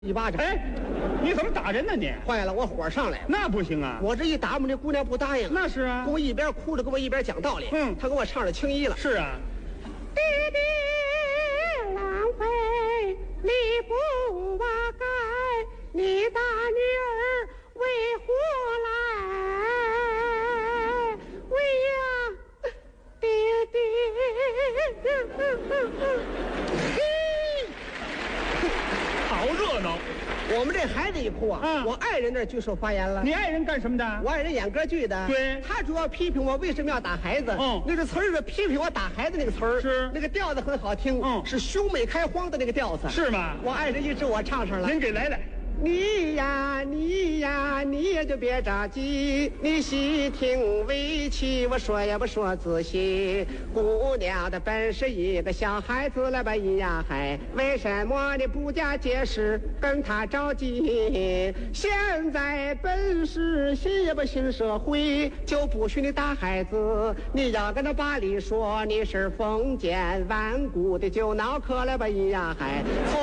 一巴掌。 哎，你怎么打人呢你？ 坏了，我火上来了。 那不行啊！ 我这一打，我们这姑娘不答应。 那是啊跟我一边哭着，跟我一边讲道理。她跟我唱着青衣了。 是啊。 弟弟浪费，你不挖该，你大女儿为何来？喂呀，爹爹！ 好热闹！ 我们这孩子一哭啊，我爱人那儿举手发言了。 你爱人干什么的？ 我爱人演歌剧的。 对， 他主要批评我为什么要打孩子。那个词儿是批评我打孩子那个词儿， 是那个调子很好听。是兄妹开荒的那个调子。 是吗？ 我爱人一指我唱上了。 您给来来。 你呀，你呀，你也就别着急，你细听委屈，我说也不说仔细。姑娘的本是一个小孩子来吧，咿呀嗨，为什么你不加解释，跟他着急？现在本是信也不信社会，就不许你打孩子。你要跟他把理说，你是封建顽固的就脑壳来吧，咿呀嗨。